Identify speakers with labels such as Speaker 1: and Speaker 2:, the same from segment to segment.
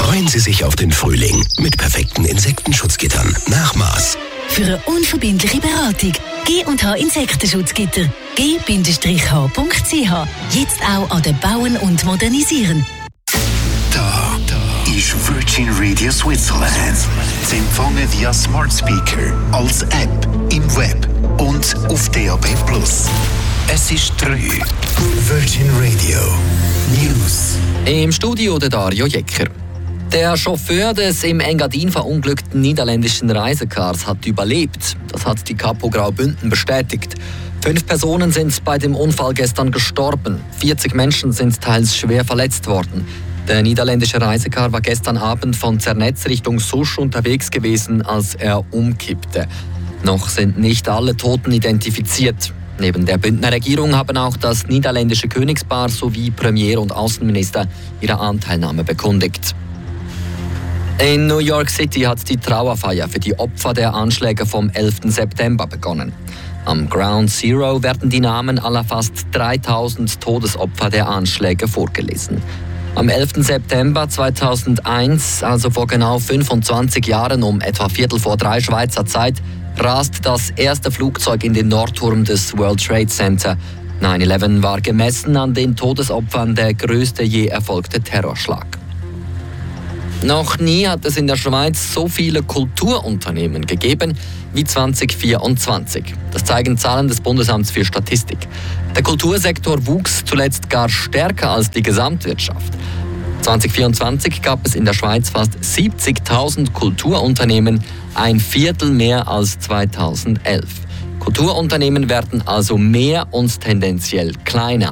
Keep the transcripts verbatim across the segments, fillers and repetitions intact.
Speaker 1: Freuen Sie sich auf den Frühling mit perfekten Insektenschutzgittern. Nachmaß.
Speaker 2: Für eine unverbindliche Beratung G und H Insektenschutzgitter. g h punkt c h. Jetzt auch an den Bauen und Modernisieren.
Speaker 3: Da, da ist Virgin Radio Switzerland. Sie empfangen via Smart Speaker, als App, im Web und auf D A B plus. Es ist drei. Virgin Radio News.
Speaker 4: Im Studio der Dario Jecker. Der Chauffeur des im Engadin verunglückten niederländischen Reisecars hat überlebt. Das hat die Kapo Graubünden bestätigt. Fünf Personen sind bei dem Unfall gestern gestorben. vierzig Menschen sind teils schwer verletzt worden. Der niederländische Reisecar war gestern Abend von Zernetz Richtung Susch unterwegs gewesen, als er umkippte. Noch sind nicht alle Toten identifiziert. Neben der Bündner Regierung haben auch das niederländische Königspaar sowie Premier und Außenminister ihre Anteilnahme bekundigt. In New York City hat die Trauerfeier für die Opfer der Anschläge vom elften September begonnen. Am Ground Zero werden die Namen aller fast dreitausend Todesopfer der Anschläge vorgelesen. Am elften September zweitausendeins, also vor genau fünfundzwanzig Jahren um etwa Viertel vor drei Schweizer Zeit, rast das erste Flugzeug in den Nordturm des World Trade Center. neun elf war gemessen an den Todesopfern der größte je erfolgte Terrorschlag. Noch nie hat es in der Schweiz so viele Kulturunternehmen gegeben wie zwanzig vierundzwanzig. Das zeigen Zahlen des Bundesamts für Statistik. Der Kultursektor wuchs zuletzt gar stärker als die Gesamtwirtschaft. zwanzig vierundzwanzig gab es in der Schweiz fast siebzigtausend Kulturunternehmen, ein Viertel mehr als zweitausendelf. Kulturunternehmen werden also mehr und tendenziell kleiner.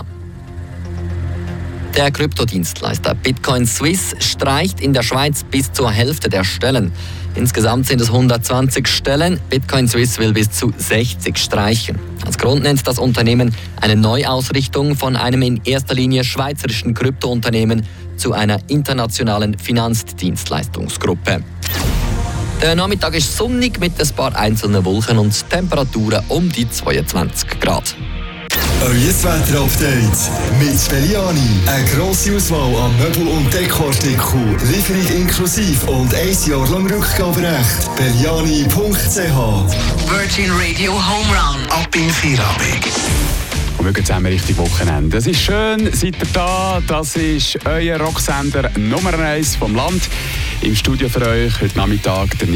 Speaker 4: Der Kryptodienstleister Bitcoin Swiss streicht in der Schweiz bis zur Hälfte der Stellen. Insgesamt sind es hundertzwanzig Stellen. Bitcoin Swiss will bis zu sechzig streichen. Als Grund nennt das Unternehmen eine Neuausrichtung von einem in erster Linie schweizerischen Kryptounternehmen zu einer internationalen Finanzdienstleistungsgruppe. Der Nachmittag ist sonnig mit ein paar einzelnen Wolken und Temperaturen um die zweiundzwanzig Grad.
Speaker 5: Euer Wetter-Update mit Belliani. Eine grosse Auswahl an Möbel- und Dekoartikeln, Lieferung inklusive und ein Jahr lang Rückgaberecht. Belliani punkt c h.
Speaker 3: Virgin Radio Home Run. Ab in Feierabend.
Speaker 6: Und wir gehen zusammen Richtung Wochenende. Es ist schön, seid ihr da. Das ist euer Rocksender Nummer eins vom Land. Im Studio für euch heute Nachmittag der